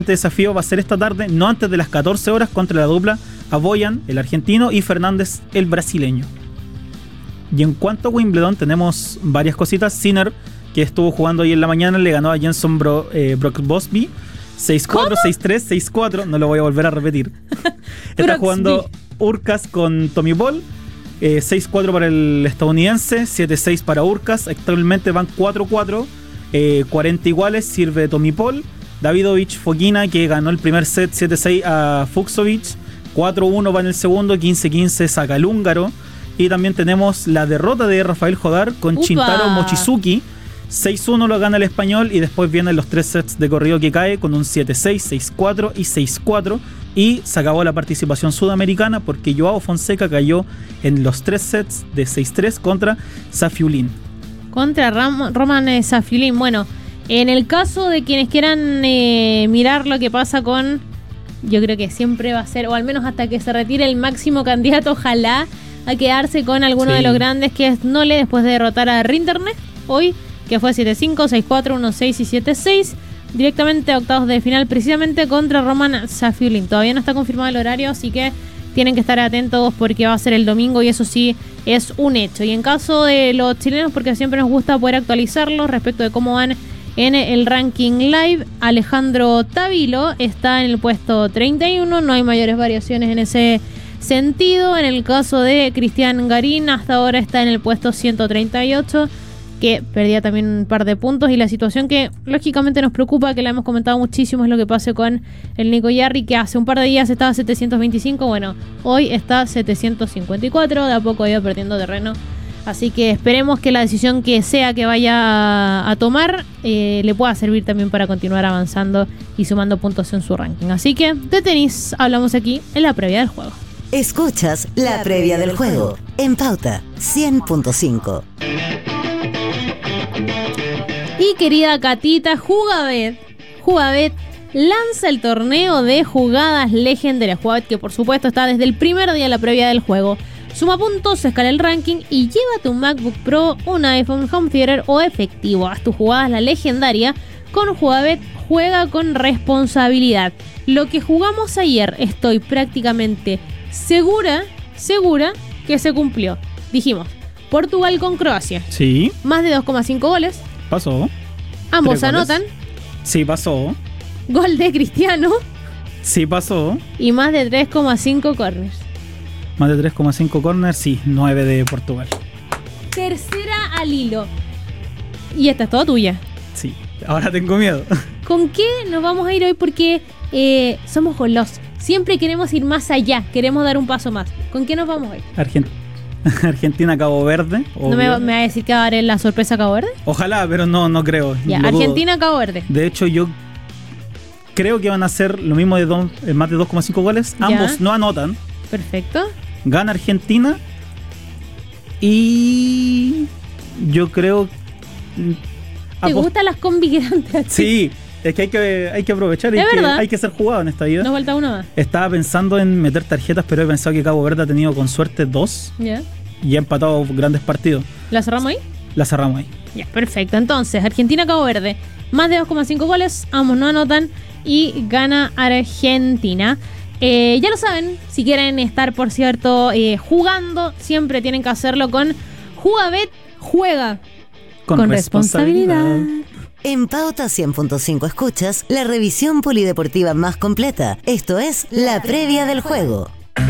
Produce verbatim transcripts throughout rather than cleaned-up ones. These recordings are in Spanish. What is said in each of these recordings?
Este desafío va a ser esta tarde, no antes de las catorce horas, contra la dupla Aboyan, el argentino, y Fernández, el brasileño. Y en cuanto a Wimbledon, tenemos varias cositas. Sinner, que estuvo jugando hoy en la mañana, le ganó a Jenson Bro, eh, Brooksby seis cuatro, seis tres, seis cuatro. No lo voy a volver a repetir. Está jugando Urcas con Tommy Paul. Eh, seis cuatro para el estadounidense, siete seis para Urcas. Actualmente van cuatro cuatro. Eh, cuarenta iguales, sirve Tommy Paul. Davidovich Fokina, que ganó el primer set siete seis a Fucsovic. cuatro uno va en el segundo, quince quince saca el húngaro. Y también tenemos la derrota de Rafael Jodar con Upa. Shintaro Mochizuki. seis uno lo gana el español, y después vienen los tres sets de corrido que cae con un siete seis, seis cuatro y seis cuatro. Y se acabó la participación sudamericana porque Joao Fonseca cayó en los tres sets de seis tres contra Safiulin. Contra Ram- Roman eh, Safiulin. Bueno, en el caso de quienes quieran eh, mirar lo que pasa con... Yo creo que siempre va a ser, o al menos hasta que se retire el máximo candidato, ojalá, a quedarse con alguno Sí. de los grandes, que es Nole, después de derrotar a Rinderknech hoy, que fue siete cinco, seis cuatro, uno seis y siete seis, directamente a octavos de final, precisamente contra Roman Safiulin. Todavía no está confirmado el horario, así que tienen que estar atentos porque va a ser el domingo, y eso sí es un hecho. Y en caso de los chilenos, porque siempre nos gusta poder actualizarlos respecto de cómo van en el ranking live, Alejandro Tavilo está en el puesto treinta y uno, no hay mayores variaciones en ese sentido. En el caso de Cristian Garín, hasta ahora está en el puesto ciento treinta y ocho, que perdía también un par de puntos. Y la situación que lógicamente nos preocupa, que la hemos comentado muchísimo, es lo que pase con el Nico Yarri, que hace un par de días estaba a setecientos veinticinco, bueno, hoy está a setecientos cincuenta y cuatro, de a poco ha ido perdiendo terreno. Así que esperemos que la decisión que sea que vaya a, a tomar eh, le pueda servir también para continuar avanzando y sumando puntos en su ranking. Así que de tenis hablamos aquí en la previa del juego. Escuchas la previa del juego en Pauta cien punto cinco. Y querida Catita, Jugabet, Jugabet lanza el torneo de jugadas legendarias. Jugabet, que por supuesto está desde el primer día de la previa del juego. Suma puntos, escala el ranking y llévate un MacBook Pro, un iPhone, home theater o efectivo. Haz tus jugadas la legendaria. Con Jugabet, juega con responsabilidad. Lo que jugamos ayer, estoy prácticamente segura, segura que se cumplió. Dijimos, Portugal con Croacia. Sí, Más de dos coma cinco goles. pasó. Ambos ¿Tres goles? anotan. Sí, pasó. Gol de Cristiano. Sí, pasó. Y más de tres coma cinco corners. Más de tres coma cinco corners, sí, nueve de Portugal. Tercera al hilo. Y esta es toda tuya. Sí, ahora tengo miedo. ¿Con qué nos vamos a ir hoy? Porque eh, somos golosos. Siempre queremos ir más allá. Queremos dar un paso más. ¿Con qué nos vamos hoy? Argent- Argentina, Cabo Verde. ¿No me, obvio. me va a decir que va a dar la sorpresa a Cabo Verde? Ojalá, pero no, no creo. Ya, Lo dudo. Argentina, Cabo Verde. De hecho, yo creo que van a hacer lo mismo de dos, eh, más de dos coma cinco goles. Ya. Ambos no anotan. Perfecto. Gana Argentina. Y yo creo... ¿Te apost- gustan las combis grandes? Sí, es que hay que, hay que aprovechar. Es Hay que, verdad. hay que ser jugado en esta vida. Nos falta una más. Estaba pensando en meter tarjetas, pero he pensado que Cabo Verde ha tenido con suerte dos Ya. y ha empatado grandes partidos. ¿La cerramos ahí? La cerramos ahí. Ya, perfecto. Entonces, Argentina, Cabo Verde. Más de dos coma cinco goles. Ambos no anotan. Y gana Argentina. Eh, ya lo saben, si quieren estar, por cierto, eh, jugando, siempre tienen que hacerlo con Jugabet. Juega Con, con responsabilidad. responsabilidad. En Pauta cien punto cinco escuchas la revisión polideportiva más completa. Esto es la previa del juego.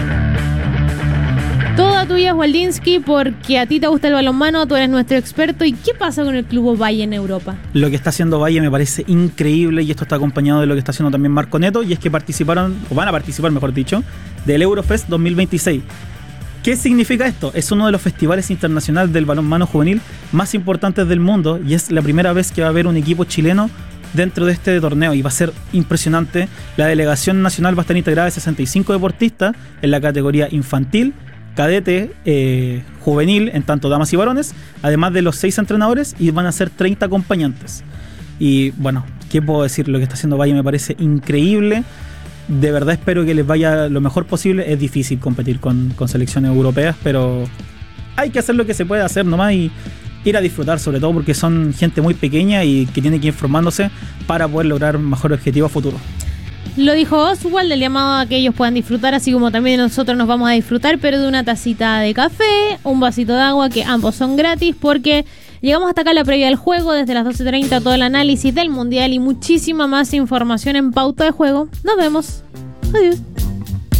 Toda tuya, Waldinsky, porque a ti te gusta el balonmano, tú eres nuestro experto. ¿Y qué pasa con el Club Valle en Europa? Lo que está haciendo Valle me parece increíble, y esto está acompañado de lo que está haciendo también Marco Neto, y es que participaron, o van a participar mejor dicho, del Eurofest dos mil veintiséis. ¿Qué significa esto? Es uno de los festivales internacionales del balonmano juvenil más importantes del mundo, y es la primera vez que va a haber un equipo chileno dentro de este torneo, y va a ser impresionante. La delegación nacional va a estar integrada de sesenta y cinco deportistas en la categoría infantil, cadete, eh, juvenil, en tanto damas y varones, además de los seis entrenadores, y van a ser treinta acompañantes. Y bueno, ¿qué puedo decir? Lo que está haciendo Valle me parece increíble. De verdad espero que les vaya lo mejor posible. Es difícil competir con, con selecciones europeas, pero hay que hacer lo que se puede hacer nomás y ir a disfrutar, sobre todo porque son gente muy pequeña y que tiene que ir formándose para poder lograr mejores objetivos a futuro. Lo dijo Oswald, el llamado a que ellos puedan disfrutar, así como también nosotros nos vamos a disfrutar, pero de una tacita de café, un vasito de agua, que ambos son gratis, porque llegamos hasta acá la previa del juego, desde las doce treinta todo el análisis del Mundial y muchísima más información en Pauta de Juego. Nos vemos. Adiós.